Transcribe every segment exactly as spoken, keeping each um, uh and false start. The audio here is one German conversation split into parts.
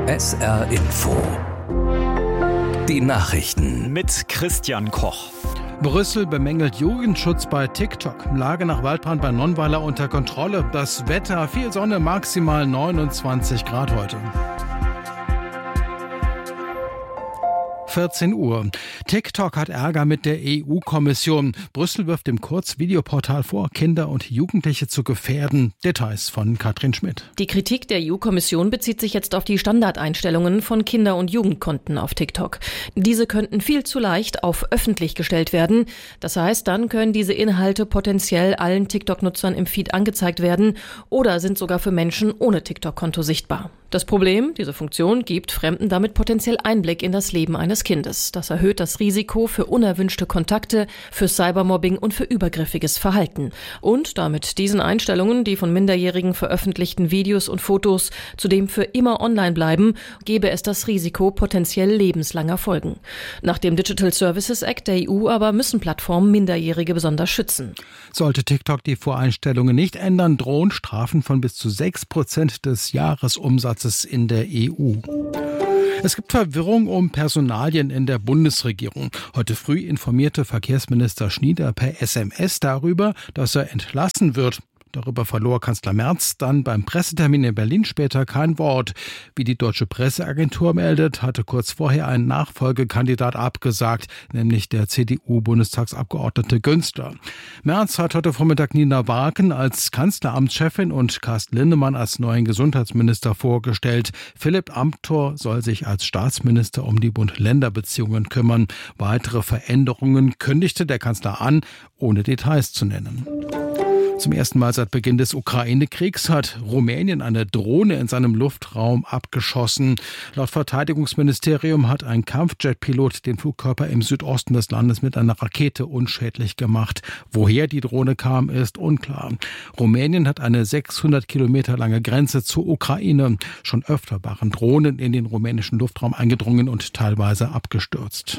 S R Info. Die Nachrichten mit Christian Koch. Brüssel bemängelt Jugendschutz bei TikTok. Lage nach Waldbrand bei Nonnweiler unter Kontrolle. Das Wetter, viel Sonne, maximal neunundzwanzig Grad heute. vierzehn Uhr. TikTok hat Ärger mit der E U-Kommission. Brüssel wirft dem Kurzvideoportal vor, Kinder und Jugendliche zu gefährden. Details von Katrin Schmidt. Die Kritik der E U-Kommission bezieht sich jetzt auf die Standardeinstellungen von Kinder- und Jugendkonten auf TikTok. Diese könnten viel zu leicht auf öffentlich gestellt werden. Das heißt, dann können diese Inhalte potenziell allen TikTok-Nutzern im Feed angezeigt werden oder sind sogar für Menschen ohne TikTok-Konto sichtbar. Das Problem, diese Funktion gibt Fremden damit potenziell Einblick in das Leben eines Kindes. Das erhöht das Risiko für unerwünschte Kontakte, für Cybermobbing und für übergriffiges Verhalten. Und damit diesen Einstellungen, die von Minderjährigen veröffentlichten Videos und Fotos zudem für immer online bleiben, gäbe es das Risiko potenziell lebenslanger Folgen. Nach dem Digital Services Act der E U aber müssen Plattformen Minderjährige besonders schützen. Sollte TikTok die Voreinstellungen nicht ändern, drohen Strafen von bis zu sechs Prozent des Jahresumsatzes in der E U. Es gibt Verwirrung um Personalien in der Bundesregierung. Heute früh informierte Verkehrsminister Schnieder per S M S darüber, dass er entlassen wird. Darüber verlor Kanzler Merz dann beim Pressetermin in Berlin später kein Wort. Wie die deutsche Presseagentur meldet, hatte kurz vorher ein Nachfolgekandidat abgesagt, nämlich der C D U-Bundestagsabgeordnete Günzler. Merz hat heute Vormittag Nina Warken als Kanzleramtschefin und Carsten Linnemann als neuen Gesundheitsminister vorgestellt. Philipp Amthor soll sich als Staatsminister um die Bund-Länder-Beziehungen kümmern. Weitere Veränderungen kündigte der Kanzler an, ohne Details zu nennen. Zum ersten Mal seit Beginn des Ukraine-Kriegs hat Rumänien eine Drohne in seinem Luftraum abgeschossen. Laut Verteidigungsministerium hat ein Kampfjet-Pilot den Flugkörper im Südosten des Landes mit einer Rakete unschädlich gemacht. Woher die Drohne kam, ist unklar. Rumänien hat eine sechshundert Kilometer lange Grenze zur Ukraine. Schon öfter waren Drohnen in den rumänischen Luftraum eingedrungen und teilweise abgestürzt.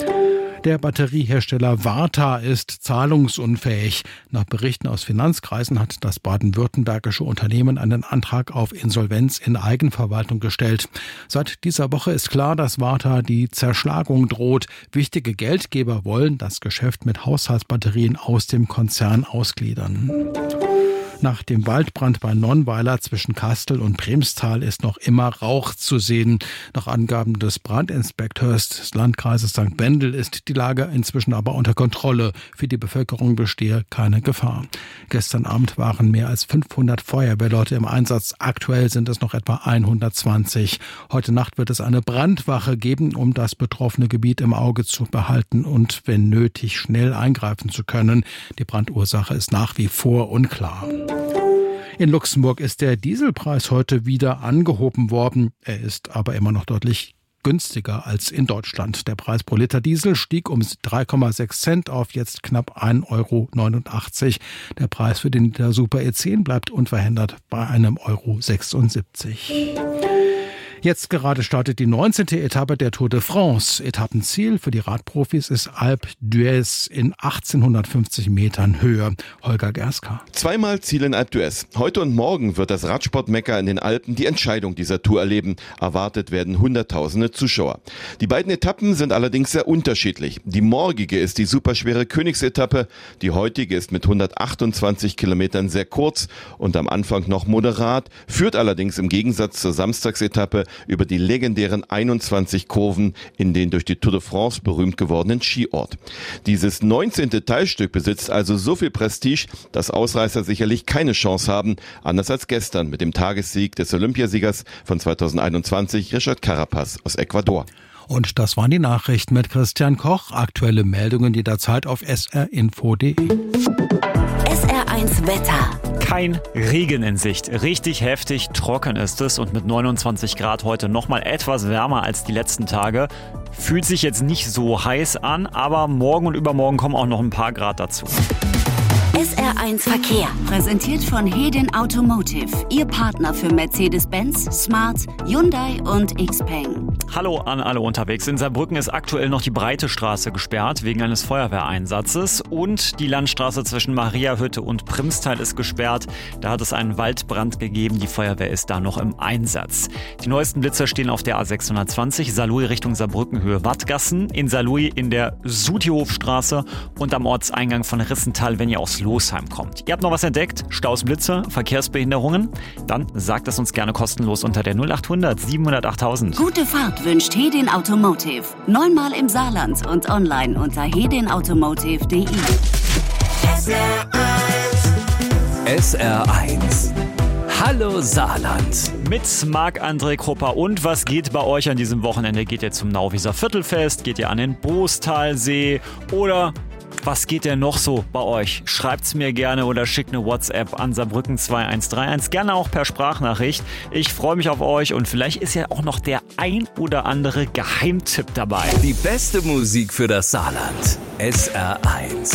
Der Batteriehersteller Varta ist zahlungsunfähig. Nach Berichten aus Finanzkreisen hat das baden-württembergische Unternehmen einen Antrag auf Insolvenz in Eigenverwaltung gestellt. Seit dieser Woche ist klar, dass Varta die Zerschlagung droht. Wichtige Geldgeber wollen das Geschäft mit Haushaltsbatterien aus dem Konzern ausgliedern. Nach dem Waldbrand bei Nonnweiler zwischen Kastel und Bremstal ist noch immer Rauch zu sehen. Nach Angaben des Brandinspekteurs des Landkreises Sankt Wendel ist die Lage inzwischen aber unter Kontrolle. Für die Bevölkerung bestehe keine Gefahr. Gestern Abend waren mehr als fünfhundert Feuerwehrleute im Einsatz. Aktuell sind es noch etwa hundertzwanzig. Heute Nacht wird es eine Brandwache geben, um das betroffene Gebiet im Auge zu behalten und, wenn nötig, schnell eingreifen zu können. Die Brandursache ist nach wie vor unklar. In Luxemburg ist der Dieselpreis heute wieder angehoben worden. Er ist aber immer noch deutlich günstiger als in Deutschland. Der Preis pro Liter Diesel stieg um drei Komma sechs Cent auf jetzt knapp ein Euro neunundachtzig. Der Preis für den Liter Super E zehn bleibt unverändert bei einem Euro sechsundsiebzig. Jetzt gerade startet die neunzehnte Etappe der Tour de France. Etappenziel für die Radprofis ist Alpe d'Huez in achtzehnhundertfünfzig Metern Höhe. Holger Gerska. Zweimal Ziel in Alpe d'Huez. Heute und morgen wird das Radsport-Mekka in den Alpen die Entscheidung dieser Tour erleben. Erwartet werden Hunderttausende Zuschauer. Die beiden Etappen sind allerdings sehr unterschiedlich. Die morgige ist die superschwere Königsetappe. Die heutige ist mit hundertachtundzwanzig Kilometern sehr kurz und am Anfang noch moderat, führt allerdings im Gegensatz zur Samstagsetappe über die legendären einundzwanzig Kurven in den durch die Tour de France berühmt gewordenen Skiort. Dieses neunzehnte Teilstück besitzt also so viel Prestige, dass Ausreißer sicherlich keine Chance haben, anders als gestern mit dem Tagessieg des Olympiasiegers von zweitausendeinundzwanzig, Richard Carapaz aus Ecuador. Und das waren die Nachrichten mit Christian Koch. Aktuelle Meldungen jederzeit auf s r info punkt d e. S R eins Wetter. Kein Regen in Sicht. Richtig heftig trocken ist es und mit neunundzwanzig Grad heute nochmal etwas wärmer als die letzten Tage. Fühlt sich jetzt nicht so heiß an, aber morgen und übermorgen kommen auch noch ein paar Grad dazu. S R eins Verkehr. Präsentiert von Hedin Automotive. Ihr Partner für Mercedes-Benz, Smart, Hyundai und Xpeng. Hallo an alle unterwegs. In Saarbrücken ist aktuell noch die Breite Straße gesperrt wegen eines Feuerwehreinsatzes. Und die Landstraße zwischen Mariahütte und Primstal ist gesperrt. Da hat es einen Waldbrand gegeben. Die Feuerwehr ist da noch im Einsatz. Die neuesten Blitzer stehen auf der A sechshundertzwanzig, Saarlouis Richtung Saarbrücken, Höhe Wattgassen. In Saarlouis in der Sutihofstraße und am Ortseingang von Rissental, wenn ihr aus Losheim kommt. Ihr habt noch was entdeckt? Staus, Blitze, Verkehrsbehinderungen? Dann sagt es uns gerne kostenlos unter der null achthundert siebenhundert achttausend. Gute Fahrt wünscht Hedin Automotive. Neunmal im Saarland und online unter hedin automotive punkt de. S R eins. Hallo Saarland. Mit Marc-André Krupper. Und was geht bei euch an diesem Wochenende? Geht ihr zum Nauwieser Viertelfest? Geht ihr an den Boostalsee? Oder was geht denn noch so bei euch? Schreibt's mir gerne oder schickt eine WhatsApp an Saarbrücken zwei eins drei eins. Gerne auch per Sprachnachricht. Ich freue mich auf euch und vielleicht ist ja auch noch der ein oder andere Geheimtipp dabei. Die beste Musik für das Saarland. S R eins.